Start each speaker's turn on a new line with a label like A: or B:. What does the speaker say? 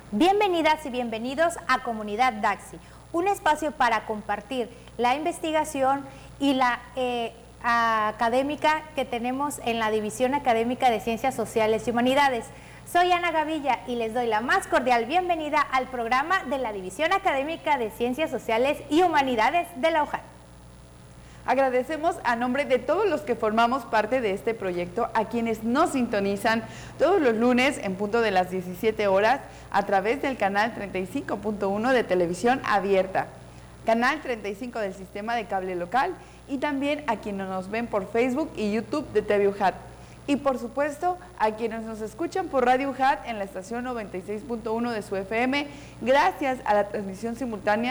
A: Bienvenidas y bienvenidos a Comunidad Daxi, un espacio para compartir la investigación y la académica que tenemos en la División Académica de Ciencias Sociales y Humanidades. Soy Ana Gavilla y les doy la más cordial bienvenida al programa de la División Académica de Ciencias Sociales y Humanidades de la UJAT.
B: Agradecemos a nombre de todos los que formamos parte de este proyecto, a quienes nos sintonizan todos los lunes en punto de las 17 horas a través del canal 35.1 de televisión abierta, canal 35 del sistema de cable local, y también a quienes nos ven por Facebook y YouTube de TV UJAT. Y por supuesto, a quienes nos escuchan por Radio UJAT en la estación 96.1 de su FM, gracias a la transmisión simultánea